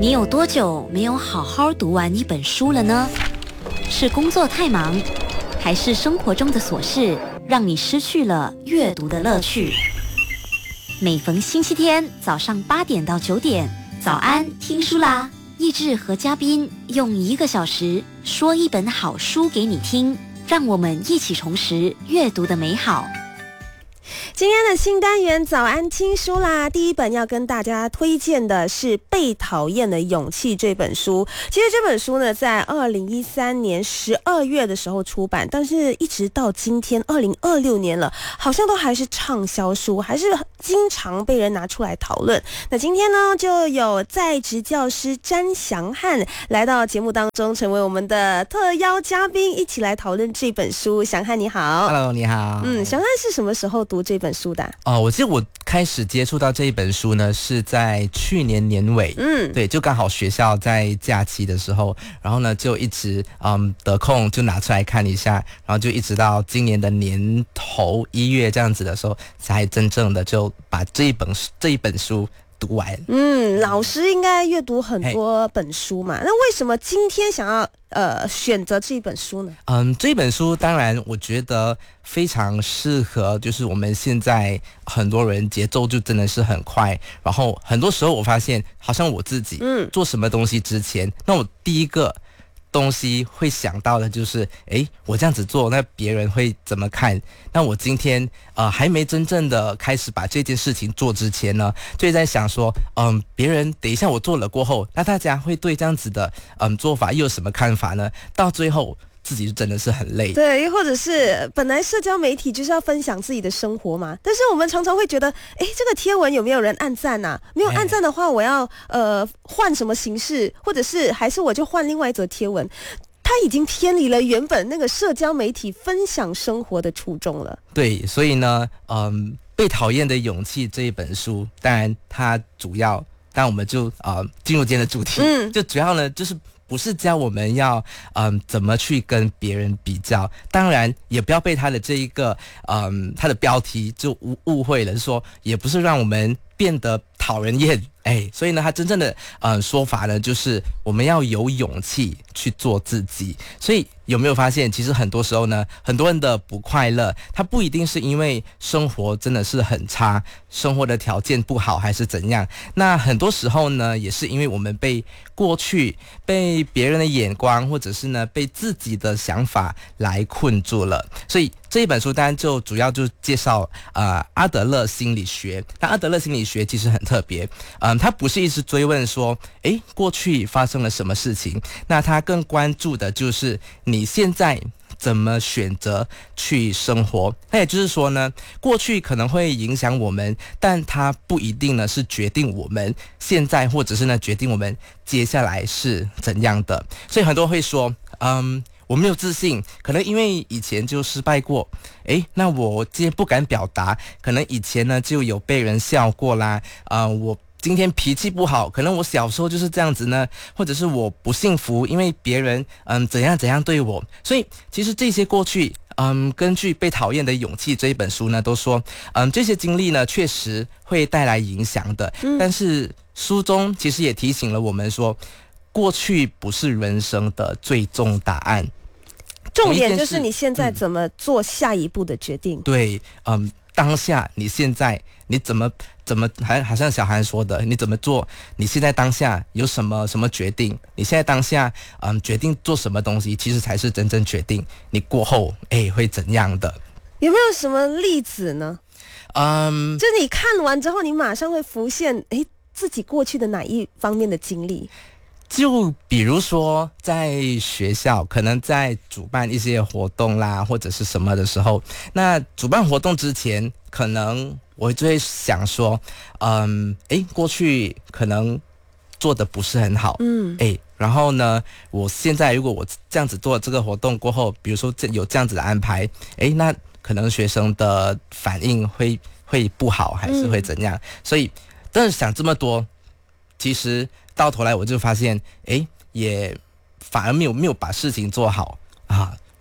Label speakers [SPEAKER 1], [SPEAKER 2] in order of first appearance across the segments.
[SPEAKER 1] 你有多久没有好好读完一本书了呢？是工作太忙，还是生活中的琐事让你失去了阅读的乐趣？每逢星期天早上8点到9点，早安听书啦！益智和嘉宾用1个小时说一本好书给你听，让我们一起重拾阅读的美好。
[SPEAKER 2] 今天的新单元早安听书啦，第一本要跟大家推荐的是《被讨厌的勇气》这本书。其实这本书呢，在2013年12月的时候出版，但是一直到今天2026年了，好像都还是畅销书，还是经常被人拿出来讨论。那今天呢，就有在职教师詹祥汉来到节目当中，成为我们的特邀嘉宾，一起来讨论这本书。祥汉你好。
[SPEAKER 3] Hello， 你好。
[SPEAKER 2] 祥汉是什么时候读这本书的？
[SPEAKER 3] 我记得我开始接触到这一本书呢，是在去年年尾，对，就刚好学校在假期的时候，然后呢就一直得空就拿出来看一下，然后就一直到今年的年头1月这样子的时候，才真正的就把这一本书读完。
[SPEAKER 2] 老师应该阅读很多本书嘛，那为什么今天想要选择这一本书呢？
[SPEAKER 3] 这本书当然我觉得非常适合，就是我们现在很多人节奏就真的是很快，然后很多时候我发现好像我自己做什么东西之前，那我第一个东西会想到的就是我这样子做，那别人会怎么看？那我今天还没真正的开始把这件事情做之前呢，就在想说别人等一下我做了过后，那大家会对这样子的做法又有什么看法呢？到最后自己真的是很累。
[SPEAKER 2] 对，或者是本来社交媒体就是要分享自己的生活嘛，但是我们常常会觉得这个贴文有没有人按赞啊？没有按赞的话，我要换什么形式，或者是还是我就换另外一则贴文，它已经偏离了原本那个社交媒体分享生活的初衷了。
[SPEAKER 3] 对，所以呢被讨厌的勇气这一本书，当然它主要，当然我们就进入今天的主题，就主要呢就是不是教我们要怎么去跟别人比较，当然也不要被他的这一个他的标题就误会了，说也不是让我们变得讨人厌，所以呢他真正的说法呢，就是我们要有勇气去做自己。所以有没有发现，其实很多时候呢，很多人的不快乐，他不一定是因为生活真的是很差，生活的条件不好还是怎样，那很多时候呢，也是因为我们被过去被别人的眼光，或者是呢被自己的想法来困住了。所以这一本书当然就主要就介绍阿德勒心理学。那阿德勒心理学其实很特别，他不是一直追问说过去发生了什么事情，那他更关注的就是你现在怎么选择去生活。那也就是说呢，过去可能会影响我们，但它不一定呢是决定我们现在，或者是呢决定我们接下来是怎样的。所以很多人会说我没有自信，可能因为以前就失败过，那我今天不敢表达，可能以前呢就有被人笑过啦，我今天脾气不好，可能我小时候就是这样子呢，或者是我不幸福，因为别人怎样怎样对我。所以其实这些过去根据《被讨厌的勇气》这一本书呢都说这些经历呢确实会带来影响的，但是书中其实也提醒了我们说，过去不是人生的最终答案，
[SPEAKER 2] 重点就是你现在怎么做下一步的决定。
[SPEAKER 3] 对，当下你现在你怎么好像小韩说的，你怎么做，你现在当下有什么决定，你现在当下决定做什么东西，其实才是真正决定你过后会怎样的。
[SPEAKER 2] 有没有什么例子呢？就你看完之后，你马上会浮现自己过去的哪一方面的经历？
[SPEAKER 3] 就比如说在学校可能在主办一些活动啦，或者是什么的时候，那主办活动之前可能我就会想说过去可能做的不是很好，然后呢我现在如果我这样子做这个活动过后，比如说有这样子的安排，那可能学生的反应会不好还是会怎样，所以但是想这么多，其实到头来我就发现也反而没有把事情做好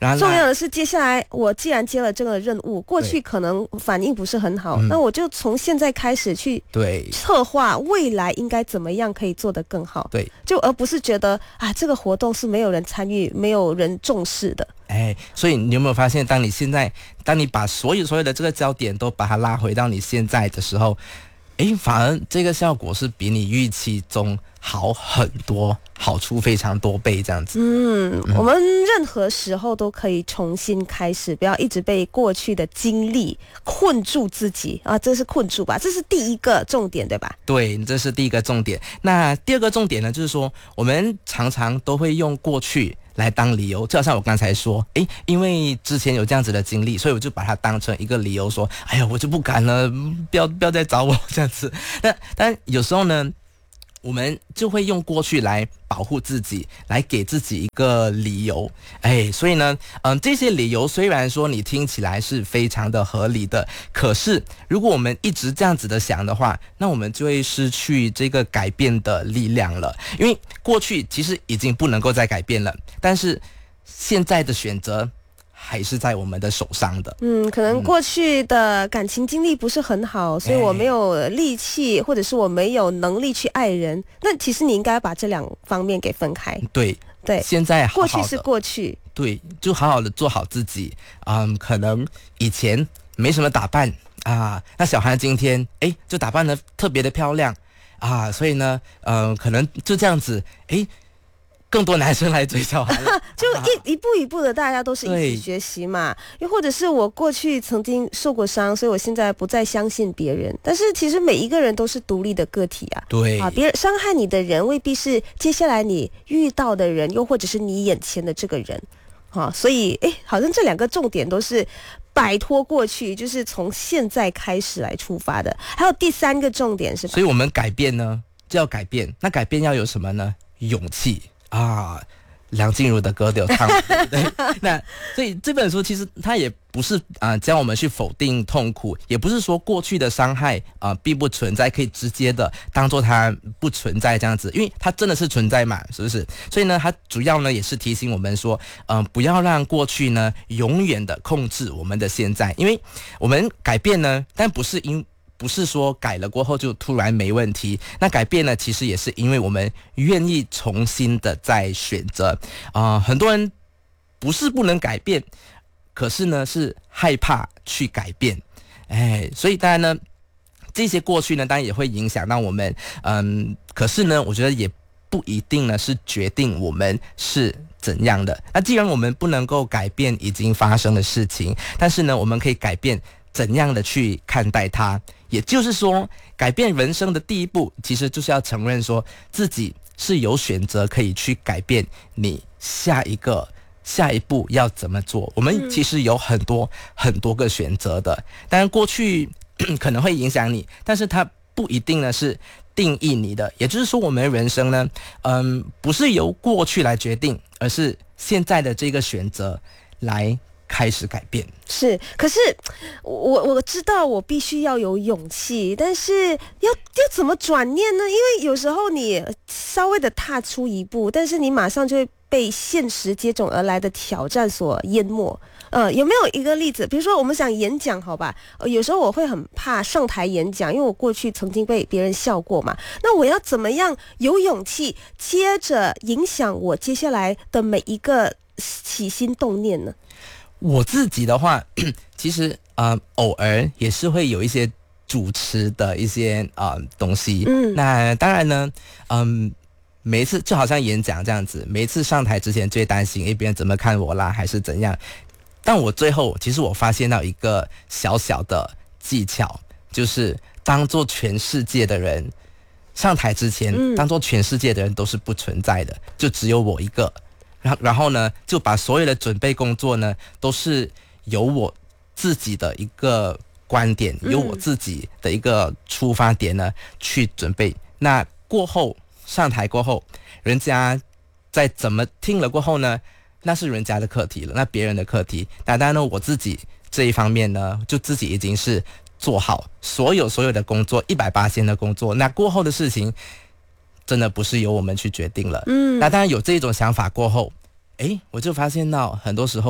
[SPEAKER 2] 然后重要的是接下来我既然接了这个任务，过去可能反应不是很好，那我就从现在开始去策划未来应该怎么样可以做得更好，
[SPEAKER 3] 对，
[SPEAKER 2] 就而不是觉得啊这个活动是没有人参与没有人重视的。
[SPEAKER 3] 所以你有没有发现，当你把所有的这个焦点都把它拉回到你现在的时候，反而这个效果是比你预期中好很多，好处非常多倍这样子。
[SPEAKER 2] 我们任何时候都可以重新开始，不要一直被过去的经历困住自己啊！这是困住吧？这是第一个重点，对吧？
[SPEAKER 3] 对，这是第一个重点。那第二个重点呢，就是说我们常常都会用过去来当理由，就好像我刚才说，因为之前有这样子的经历，所以我就把它当成一个理由说，哎呀，我就不敢了，不要再找我这样子。但有时候呢，我们就会用过去来保护自己，来给自己一个理由。所以呢，这些理由虽然说你听起来是非常的合理的，可是如果我们一直这样子的想的话，那我们就会失去这个改变的力量了。因为过去其实已经不能够再改变了，但是现在的选择还是在我们的手上的。
[SPEAKER 2] 可能过去的感情经历不是很好，所以我没有力气，或者是我没有能力去爱人。那其实你应该把这两方面给分开。
[SPEAKER 3] 对，现在好好的，
[SPEAKER 2] 过去是过去，
[SPEAKER 3] 对，就好好的做好自己。可能以前没什么打扮啊，那小孩今天就打扮得特别的漂亮啊，所以呢，可能就这样子，更多男生来追小孩了
[SPEAKER 2] 就一步一步的，大家都是一起学习嘛。又或者是我过去曾经受过伤，所以我现在不再相信别人。但是其实每一个人都是独立的个体啊。
[SPEAKER 3] 对
[SPEAKER 2] 啊，别人伤害你的人未必是接下来你遇到的人，又或者是你眼前的这个人。所以好像这两个重点都是摆脱过去，就是从现在开始来出发的。还有第三个重点是吧？
[SPEAKER 3] 所以我们改变呢，就要改变。那改变要有什么呢？勇气啊！梁静茹的歌都有唱，对。那所以这本书其实它也不是教我们去否定痛苦，也不是说过去的伤害并不存在，可以直接的当做它不存在这样子，因为它真的是存在嘛，是不是？所以呢，它主要呢也是提醒我们说，不要让过去呢永远的控制我们的现在，因为我们改变呢，但不是说改了过后就突然没问题，那改变呢其实也是因为我们愿意重新的再选择。很多人不是不能改变，可是呢是害怕去改变。所以当然呢这些过去呢当然也会影响到我们，可是呢我觉得也不一定呢是决定我们是怎样的。那既然我们不能够改变已经发生的事情，但是呢我们可以改变怎样的去看待它。也就是说，改变人生的第一步，其实就是要承认说自己是有选择可以去改变你下一步要怎么做。我们其实有很多个选择的，当然过去可能会影响你，但是它不一定呢是定义你的。也就是说，我们的人生呢，不是由过去来决定，而是现在的这个选择来开始改变。
[SPEAKER 2] 是，可是我知道我必须要有勇气，但是要怎么转念呢？因为有时候你稍微的踏出一步，但是你马上就会被现实接踵而来的挑战所淹没。有没有一个例子？比如说我们想演讲，好吧？有时候我会很怕上台演讲，因为我过去曾经被别人笑过嘛。那我要怎么样有勇气，接着影响我接下来的每一个起心动念呢？
[SPEAKER 3] 我自己的话，其实偶尔也是会有一些主持的一些东西。那当然呢，每一次就好像演讲这样子，每一次上台之前最担心别人怎么看我啦，还是怎样。但我最后其实我发现到一个小小的技巧，就是当做全世界的人上台之前，当做全世界的人都是不存在的，就只有我一个。然后呢，就把所有的准备工作呢，都是由我自己的一个观点，由我自己的一个出发点呢去准备。那过后上台过后，人家在怎么听了过后呢，那是人家的课题了，那别人的课题。那当然呢，我自己这一方面呢，就自己已经是做好所有的工作，180%的工作。那过后的事情，真的不是由我们去决定了。那当然有这种想法过后，我就发现到很多时候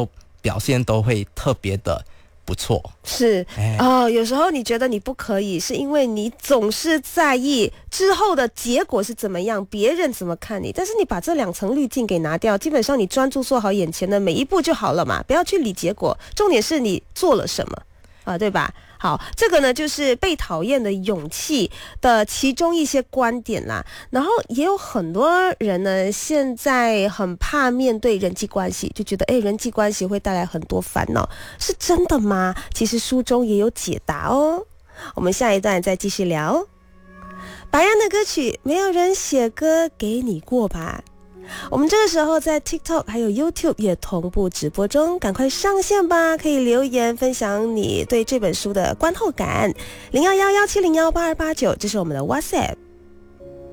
[SPEAKER 3] 表现都会特别的不错。
[SPEAKER 2] 是有时候你觉得你不可以，是因为你总是在意之后的结果是怎么样，别人怎么看你。但是你把这2层滤镜给拿掉，基本上你专注做好眼前的每一步就好了嘛，不要去理结果，重点是你做了什么对吧？好，这个呢就是被讨厌的勇气的其中一些观点啦。然后也有很多人呢，现在很怕面对人际关系，就觉得人际关系会带来很多烦恼，是真的吗？其实书中也有解答哦。我们下一段再继续聊。白安的歌曲《没有人写歌给你过吧》。我们这个时候在 TikTok 还有 YouTube 也同步直播中，赶快上线吧，可以留言分享你对这本书的观后感。0111701829，这是我们的 WhatsApp。